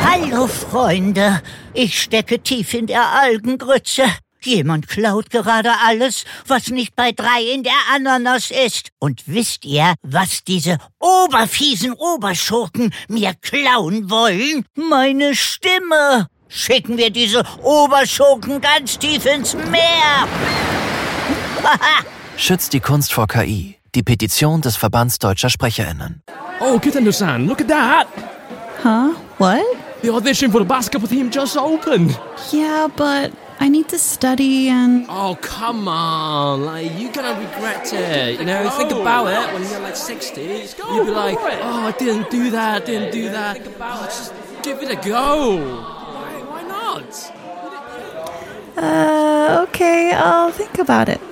Hallo, Freunde. Ich stecke tief in der Algengrütze. Jemand klaut gerade alles, was nicht bei 3 in der Ananas ist. Und wisst ihr, was diese oberfiesen Oberschurken mir klauen wollen? Meine Stimme. Schicken wir diese Oberschurken ganz tief ins Meer. Schützt die Kunst vor KI. Die Petition des Verbands Deutscher SprecherInnen. Oh, Kitano-san, look at that! Huh? What? The audition for the basketball team just opened. Yeah, but I need to study and... Oh, come on. Like, you're gonna regret it. You know, think about it. When you're like 60, you'll be like, oh, I didn't do that. Oh, just give it a go. Why not? Okay, I'll think about it.